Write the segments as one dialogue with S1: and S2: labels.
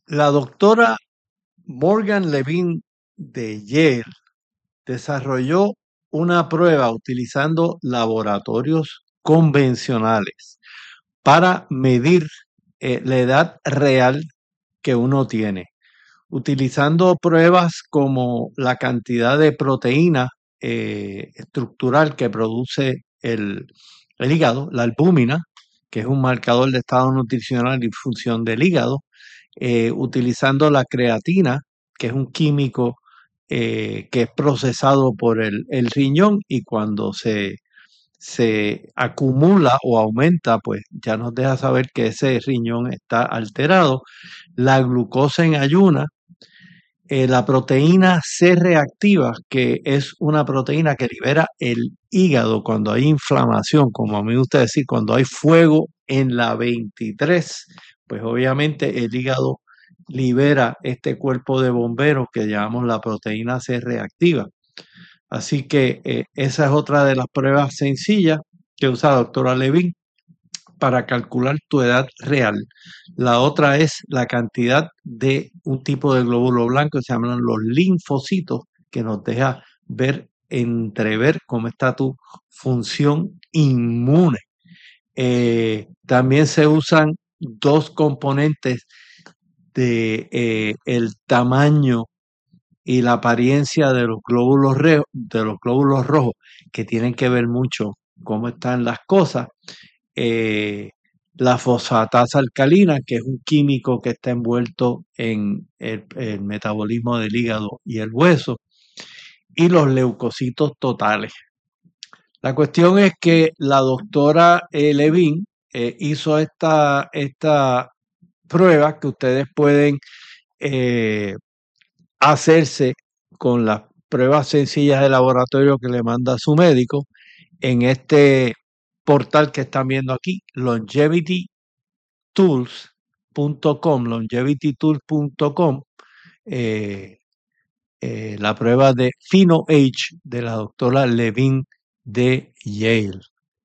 S1: La doctora Morgan Levine de Yale desarrolló una prueba utilizando laboratorios convencionales para medir la edad real que uno tiene, utilizando pruebas como la cantidad de proteína estructural que produce el hígado, la albúmina, que es un marcador de estado nutricional y función del hígado, utilizando la creatina, que es un químico que es procesado por el riñón y cuando se acumula o aumenta, pues ya nos deja saber que ese riñón está alterado. La glucosa en ayuna, la proteína C reactiva, que es una proteína que libera el hígado cuando hay inflamación, como a mí me gusta decir, cuando hay fuego en la 23, pues obviamente el hígado libera este cuerpo de bomberos que llamamos la proteína C reactiva. Así que esa es otra de las pruebas sencillas que usa la doctora Levine para calcular tu edad real. La otra es la cantidad de un tipo de glóbulo blanco que se llaman los linfocitos, que nos deja entrever cómo está tu función inmune. También se usan dos componentes de el tamaño y la apariencia de los glóbulos rojos, que tienen que ver mucho cómo están las cosas. eh, la fosfatasa alcalina, que es un químico que está envuelto en el metabolismo del hígado y el hueso, y los leucocitos totales. La cuestión es que la doctora Levine hizo esta prueba que ustedes pueden eh, hacerse con las pruebas sencillas de laboratorio que le manda su médico en este portal que están viendo aquí, longevitytools.com, la prueba de PhenoAge de la doctora Levine de Yale.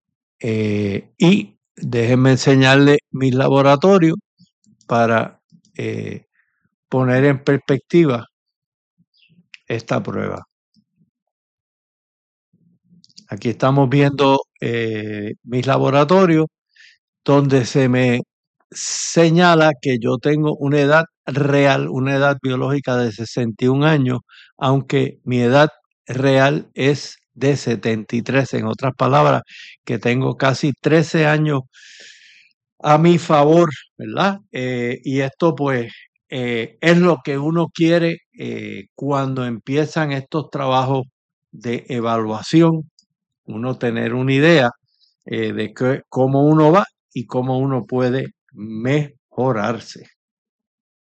S1: Y déjenme enseñarle mis laboratorios para poner en perspectiva esta prueba. Aquí estamos viendo mis laboratorios donde se me señala que yo tengo una edad real, una edad biológica de 61 años, aunque mi edad real es de 73. En otras palabras, que tengo casi 13 años a mi favor, ¿verdad? Y esto pues es lo que uno quiere cuando empiezan estos trabajos de evaluación, uno tener una idea de cómo uno va y cómo uno puede mejorarse.